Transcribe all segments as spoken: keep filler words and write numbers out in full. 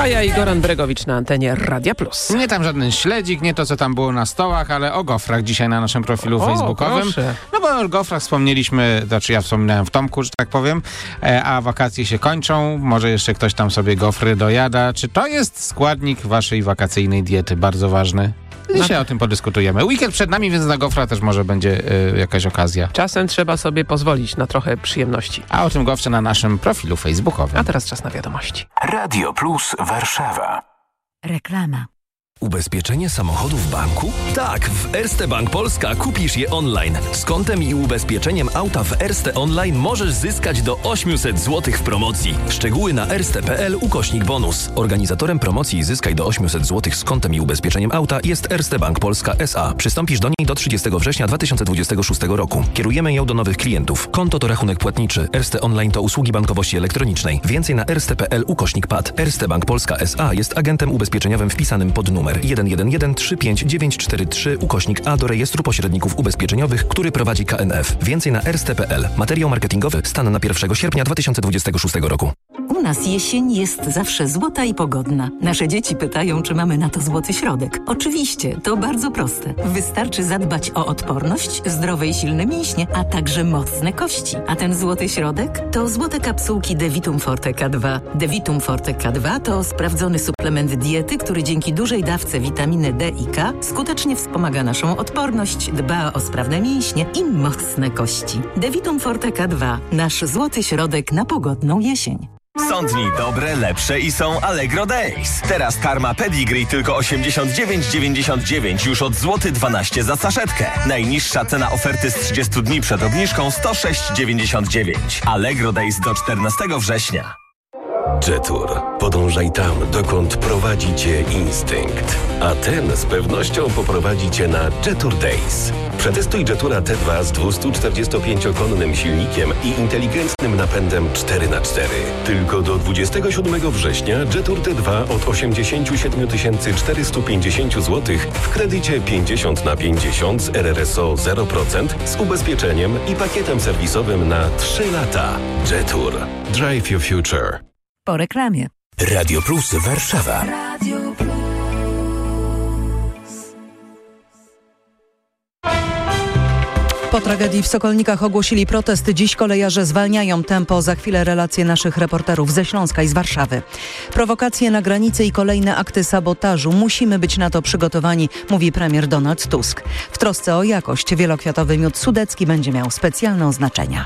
ja Igor Andregowicz na antenie Radia Plus. Nie tam żaden śledzik, nie to co tam było na stołach, ale o gofrach dzisiaj na naszym profilu o, facebookowym. Proszę. No bo o gofrach wspomnieliśmy, znaczy ja wspominałem w Tomku, że tak powiem, a wakacje się kończą, może jeszcze ktoś tam sobie gofry dojada. Czy to jest składnik waszej wakacyjnej diety bardzo ważny? Dzisiaj no. o tym podyskutujemy. Weekend przed nami, więc na gofra też może będzie y, jakaś okazja. Czasem trzeba sobie pozwolić na trochę przyjemności. A o tym gofrze na naszym profilu facebookowym. A teraz czas na wiadomości. Radio Plus Warszawa. Reklama. Ubezpieczenie samochodu w banku? Tak, w Erste Bank Polska kupisz je online. Z kontem i ubezpieczeniem auta w Erste Online możesz zyskać do osiemset złotych w promocji. Szczegóły na erste.pl ukośnik bonus. Organizatorem promocji Zyskaj do osiemset złotych z kontem i ubezpieczeniem auta jest Erste Bank Polska S A. Przystąpisz do niej do trzydziestego września dwa tysiące dwudziestego szóstego roku. Kierujemy ją do nowych klientów. Konto to rachunek płatniczy. Erste Online to usługi bankowości elektronicznej. Więcej na erste.pl ukośnik P A D. Erste Bank Polska S A jest agentem ubezpieczeniowym wpisanym pod numer jeden jeden jeden trzy pięć dziewięć cztery trzy ukośnik A do rejestru pośredników ubezpieczeniowych, który prowadzi K N F. Więcej na erste.pl. Materiał marketingowy stan na pierwszego sierpnia dwa tysiące dwudziestego szóstego roku. U nas jesień jest zawsze złota i pogodna. Nasze dzieci pytają, czy mamy na to złoty środek. Oczywiście, to bardzo proste. Wystarczy zadbać o odporność, zdrowe i silne mięśnie, a także mocne kości. A ten złoty środek to złote kapsułki Devitum Forte K dwa. Devitum Forte K dwa to sprawdzony suplement diety, który dzięki dużej dawce witaminy D i K skutecznie wspomaga naszą odporność, dba o sprawne mięśnie i mocne kości. Devitum Forte K dwa. Nasz złoty środek na pogodną jesień. Są dni dobre, lepsze i są Allegro Days. Teraz karma Pedigree tylko osiemdziesiąt dziewięć dziewięćdziesiąt dziewięć już od złoty dwanaście za saszetkę. Najniższa cena oferty z trzydziestu dni przed obniżką sto sześć dziewięćdziesiąt dziewięć. Allegro Days do czternastego września. Jetour. Podążaj tam, dokąd prowadzi cię instynkt. A ten z pewnością poprowadzi cię na Jetour Days. Przetestuj Jetoura T dwa z dwustuczterdziestopięciokonnym silnikiem i inteligentnym napędem cztery na cztery. Tylko do dwudziestego siódmego września Jetour T dwa od osiemdziesiąt siedem tysięcy czterysta pięćdziesiąt złotych w kredycie pięćdziesiąt na pięćdziesiąt z R R S O zero procent z ubezpieczeniem i pakietem serwisowym na trzy lata. Jetour. Drive your future. Po reklamie. Radio Plus Warszawa. Radio Plus. Po tragedii w Sokolnikach ogłosili protest. Dziś kolejarze zwalniają tempo. Za chwilę relacje naszych reporterów ze Śląska i z Warszawy. Prowokacje na granicy i kolejne akty sabotażu. Musimy być na to przygotowani, mówi premier Donald Tusk. W trosce o jakość wielokwiatowy miód sudecki będzie miał specjalne oznaczenia.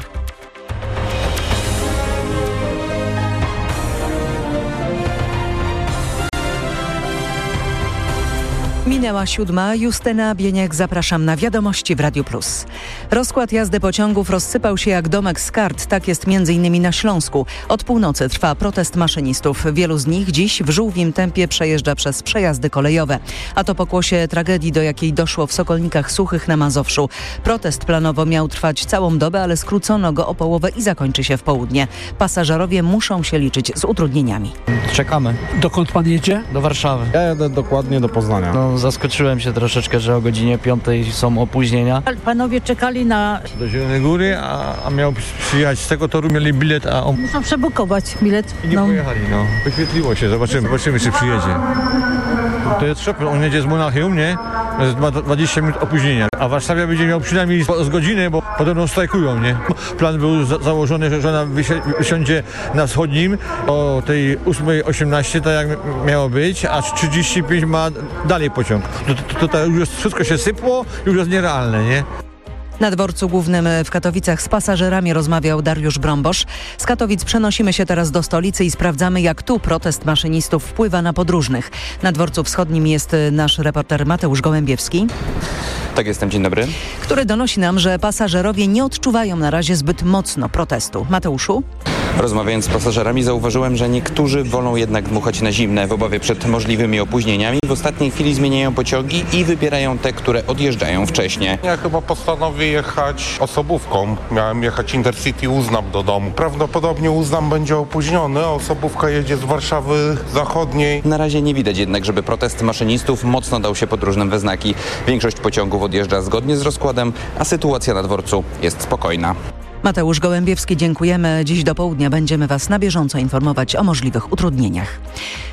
Minęła siódma. Justyna Bieniek, zapraszam na wiadomości w Radiu Plus. Rozkład jazdy pociągów rozsypał się jak domek z kart. Tak jest między innymi na Śląsku. Od północy trwa protest maszynistów. Wielu z nich dziś w żółwim tempie przejeżdża przez przejazdy kolejowe. A to pokłosie tragedii, do jakiej doszło w Sokolnikach Suchych na Mazowszu. Protest planowo miał trwać całą dobę, ale skrócono go o połowę i zakończy się w południe. Pasażerowie muszą się liczyć z utrudnieniami. Czekamy. Dokąd pan jedzie? Do Warszawy. Ja jadę dokładnie do Poznania. No, zaskoczyłem się troszeczkę, że o godzinie piątej są opóźnienia. Panowie czekali na... Do Zielonej Góry, a, a miał przyjechać z tego toru, mieli bilet, a on... Muszą przebukować bilet. I nie no. pojechali, no. Wyświetliło się, zobaczymy, zobaczymy, czy przyjedzie. To jest szok, on jedzie z Monachium, nie? Jest dwadzieścia minut opóźnienia. A Warszawa będzie miał przynajmniej z godziny, bo podobno strajkują, nie? Plan był za założony, że ona wysiądzie na wschodnim o tej ósmej osiemnaście, tak jak miało być, a trzydzieści pięć ma dalej pociąg. To, to, to, to już wszystko się sypło, już jest nierealne, nie? Na dworcu głównym w Katowicach z pasażerami rozmawiał Dariusz Brąbosz. Z Katowic przenosimy się teraz do stolicy i sprawdzamy, jak tu protest maszynistów wpływa na podróżnych. Na dworcu wschodnim jest nasz reporter Mateusz Gołębiewski. Tak, jestem. Dzień dobry. Który donosi nam, że pasażerowie nie odczuwają na razie zbyt mocno protestu. Mateuszu? Rozmawiając z pasażerami zauważyłem, że niektórzy wolą jednak dmuchać na zimne w obawie przed możliwymi opóźnieniami. W ostatniej chwili zmieniają pociągi i wybierają te, które odjeżdżają wcześniej. Ja chyba postanowię jechać osobówką. Miałem jechać Intercity Uznam do domu. Prawdopodobnie Uznam będzie opóźniony, a osobówka jedzie z Warszawy Zachodniej. Na razie nie widać jednak, żeby protest maszynistów mocno dał się podróżnym we znaki. Większość pociągów odjeżdża zgodnie z rozkładem, a sytuacja na dworcu jest spokojna. Mateusz Gołębiewski, dziękujemy. Dziś do południa będziemy Was na bieżąco informować o możliwych utrudnieniach.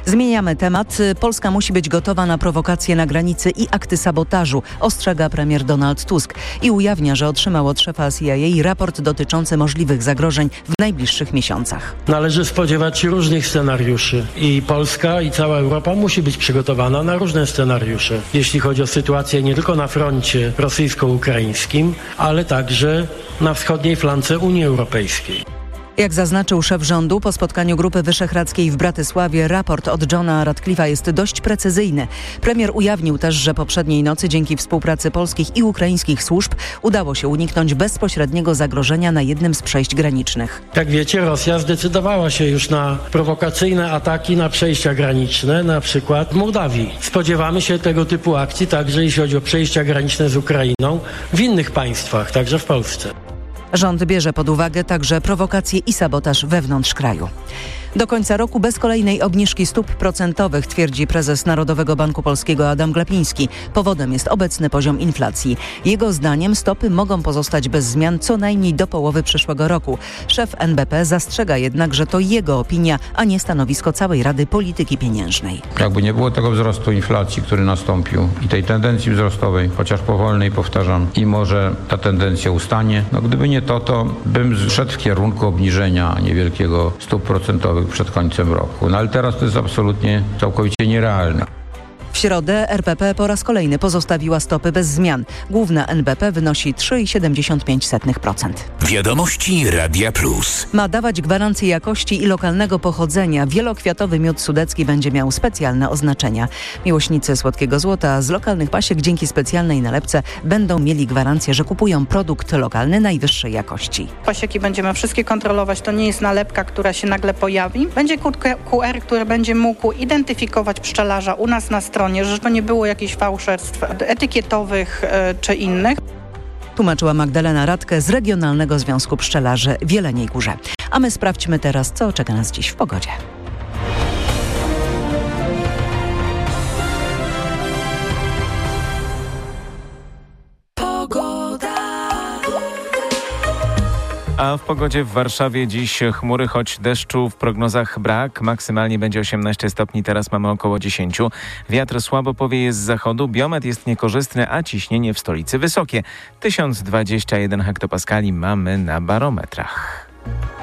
Zmieniamy temat. Polska musi być gotowa na prowokacje na granicy i akty sabotażu, ostrzega premier Donald Tusk i ujawnia, że otrzymał od szefa C I A raport dotyczący możliwych zagrożeń w najbliższych miesiącach. Należy spodziewać się różnych scenariuszy i Polska i cała Europa musi być przygotowana na różne scenariusze, jeśli chodzi o sytuację nie tylko na froncie rosyjsko-ukraińskim, ale także na wschodniej flance Unii Europejskiej. Jak zaznaczył szef rządu po spotkaniu Grupy Wyszehradzkiej w Bratysławie, raport od Johna Radcliffe'a jest dość precyzyjny. Premier ujawnił też, że poprzedniej nocy dzięki współpracy polskich i ukraińskich służb udało się uniknąć bezpośredniego zagrożenia na jednym z przejść granicznych. Jak wiecie, Rosja zdecydowała się już na prowokacyjne ataki na przejścia graniczne, na przykład w Mołdawii. Spodziewamy się tego typu akcji także jeśli chodzi o przejścia graniczne z Ukrainą w innych państwach, także w Polsce. Rząd bierze pod uwagę także prowokacje i sabotaż wewnątrz kraju. Do końca roku bez kolejnej obniżki stóp procentowych, twierdzi prezes Narodowego Banku Polskiego Adam Glapiński. Powodem jest obecny poziom inflacji. Jego zdaniem stopy mogą pozostać bez zmian co najmniej do połowy przyszłego roku. Szef N B P zastrzega jednak, że to jego opinia, a nie stanowisko całej Rady Polityki Pieniężnej. Jakby nie było tego wzrostu inflacji, który nastąpił i tej tendencji wzrostowej, chociaż powolnej, powtarzam, i może ta tendencja ustanie, no gdyby nie to, to bym szedł w kierunku obniżenia niewielkiego stóp procentowych przed końcem roku. No ale teraz to jest absolutnie całkowicie nierealne. W środę R P P po raz kolejny pozostawiła stopy bez zmian. Główna N B P wynosi trzy przecinek siedemdziesiąt pięć procent. Wiadomości Radia Plus. Ma dawać gwarancję jakości i lokalnego pochodzenia. Wielokwiatowy miód sudecki będzie miał specjalne oznaczenia. Miłośnicy słodkiego złota z lokalnych pasiek dzięki specjalnej nalepce będą mieli gwarancję, że kupują produkt lokalny najwyższej jakości. Pasieki będziemy wszystkie kontrolować. To nie jest nalepka, która się nagle pojawi. Będzie kod Q R, który będzie mógł identyfikować pszczelarza u nas na stronie, że to nie było jakichś fałszerstw etykietowych e, czy innych. Tłumaczyła Magdalena Radke z Regionalnego Związku Pszczelarzy w Jeleniej Górze. A my sprawdźmy teraz, co czeka nas dziś w pogodzie. A w pogodzie w Warszawie dziś chmury, choć deszczu w prognozach brak. Maksymalnie będzie osiemnaście stopni, teraz mamy około dziesięć. Wiatr słabo powieje z zachodu, biometr jest niekorzystny, a ciśnienie w stolicy wysokie. tysiąc dwadzieścia jeden hektopaskali mamy na barometrach.